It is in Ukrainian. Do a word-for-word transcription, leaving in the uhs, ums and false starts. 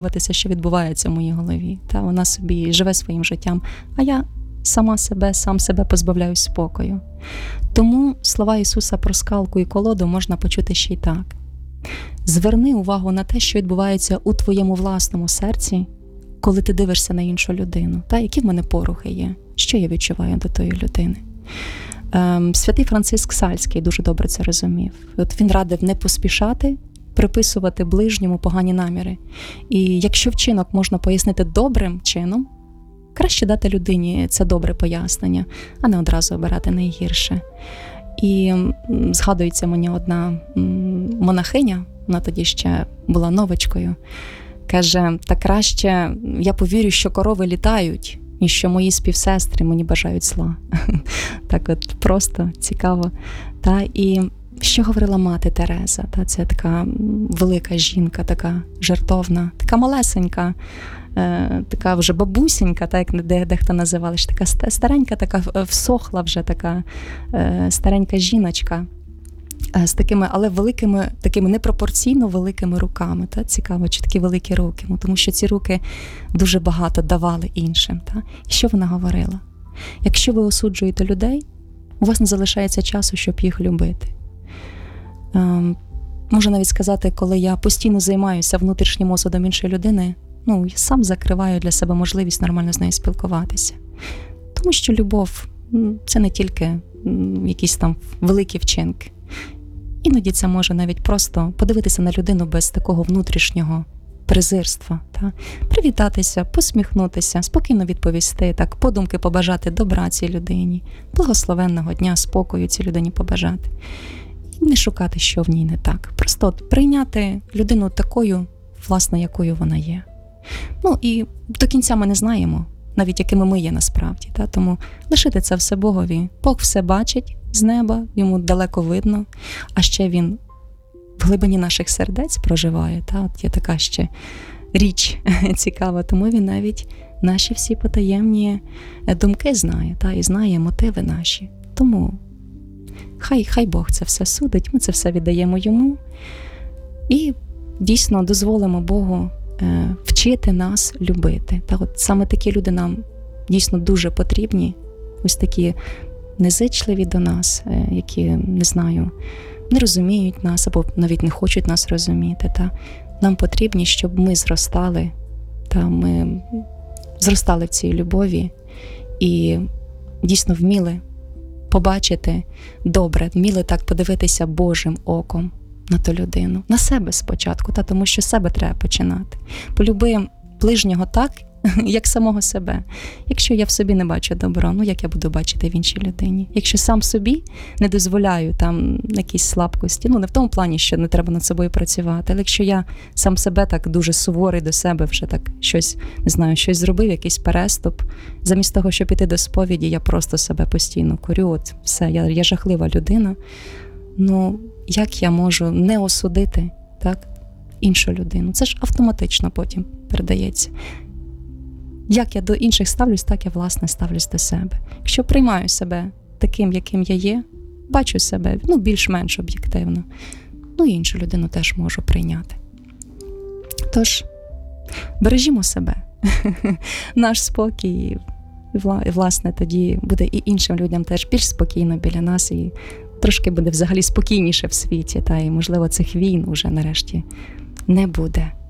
що відбувається в моїй голові. Та вона собі живе своїм життям, а я сама себе, сам себе позбавляю спокою. Тому слова Ісуса про скалку і колоду можна почути ще й так. Зверни увагу на те, що відбувається у твоєму власному серці, коли ти дивишся на іншу людину. Та які в мене порухи є, що я відчуваю до тої людини. Ем, Святий Франциск Сальський дуже добре це розумів. От він радив не поспішати, приписувати ближньому погані наміри. І якщо вчинок можна пояснити добрим чином, краще дати людині це добре пояснення, а не одразу обирати найгірше. І згадується мені одна монахиня, вона тоді ще була новичкою, каже, та краще я повірю, що корови літають, ніж що мої співсестри мені бажають зла. Так от просто цікаво. Та, і що говорила мати Тереза? Та, це така велика жінка, така жертовна, така малесенька, е, така вже бабусенька, так як де, дехто називали, така старенька, така всохла вже така е, старенька жіночка, е, з такими, але великими, такими непропорційно великими руками. Та? Цікаво, чи такі великі руки, тому що ці руки дуже багато давали іншим. Та? І що вона говорила? Якщо ви осуджуєте людей, у вас не залишається часу, щоб їх любити. Ем, можу навіть сказати, коли я постійно займаюся внутрішнім осудом іншої людини, ну, я сам закриваю для себе можливість нормально з нею спілкуватися. Тому що любов – це не тільки якісь там великі вчинки. Іноді це може навіть просто подивитися на людину без такого внутрішнього презирства. Та? Привітатися, посміхнутися, спокійно відповісти, так, подумки побажати добра цій людині, благословенного дня, спокою цій людині побажати. І не шукати, що в ній не так. Просто от прийняти людину такою, власне, якою вона є. Ну і до кінця ми не знаємо, навіть якими ми є насправді. Та? Тому лишити це все Богові. Бог все бачить з неба, йому далеко видно, а ще він в глибині наших сердець проживає. Та? От є така ще річ цікава, тому він навіть наші всі потаємні думки знає, та? І знає мотиви наші. Тому хай, хай Бог це все судить, ми це все віддаємо йому і дійсно дозволимо Богу е, вчити нас любити. Та от саме такі люди нам дійсно дуже потрібні, ось такі незичливі до нас, е, які, не знаю, не розуміють нас або навіть не хочуть нас розуміти. Та нам потрібні, щоб ми зростали, та ми зростали в цій любові і дійсно вміли побачити добре, вміли так подивитися Божим оком на ту людину. На себе спочатку, та, тому що з себе треба починати. Полюби ближнього так, як самого себе. Якщо я в собі не бачу добро, ну як я буду бачити в іншій людині? Якщо сам собі не дозволяю там якісь слабкості, ну не в тому плані, що не треба над собою працювати, але якщо я сам себе так дуже суворий до себе вже так щось, не знаю, щось зробив, якийсь переступ, замість того, щоб іти до сповіді, я просто себе постійно корю, от все, я, я жахлива людина. Ну, як я можу не осудити, так, іншу людину? Це ж автоматично потім передається. Як я до інших ставлюсь, так я, власне, ставлюсь до себе. Якщо приймаю себе таким, яким я є, бачу себе, ну, більш-менш об'єктивно, ну, і іншу людину теж можу прийняти. Тож, бережімо себе. Наш спокій, власне, тоді буде і іншим людям теж більш спокійно біля нас, і трошки буде взагалі спокійніше в світі, та і, можливо, цих війн уже нарешті не буде.